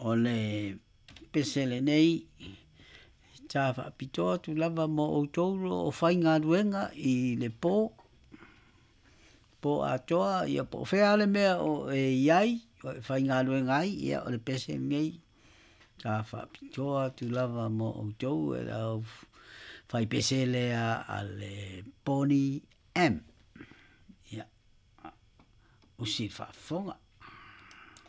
o le pesele nei tā whaapitoa tu lava mo o tōro o whai ngā ruenga i le pō atoa ia po whea le mea o e iai o e whai ngā ruenga ai ia o le pesele nei tā whaapitoa tu lava mo o tōru e au whai pesele a le Bonnie M. Ia, usi whaafonga.